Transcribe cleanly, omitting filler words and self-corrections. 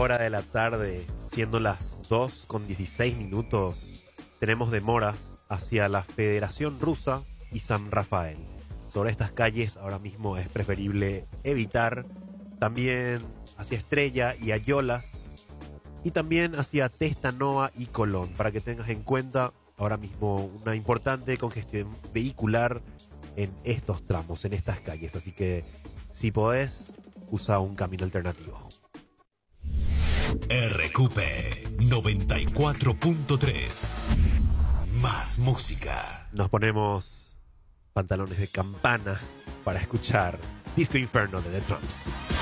hora de la tarde, siendo las 2:16, tenemos demoras hacia la Federación Rusa y San Rafael. Sobre estas calles ahora mismo es preferible evitar, también hacia Estrella y Ayolas, y también hacia Testanoa y Colón, para que tengas en cuenta ahora mismo una importante congestión vehicular en estos tramos, en estas calles. Así que si podés, usa un camino alternativo. RQP 94.3. Más música. Nos ponemos pantalones de campana para escuchar Disco Inferno de The Drums.